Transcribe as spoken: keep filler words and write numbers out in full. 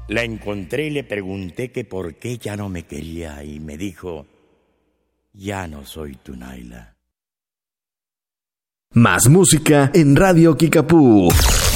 La encontré y le pregunté que por qué ya no me quería y me dijo, ya no soy tu Naila. Más música en Radio Kickapoo.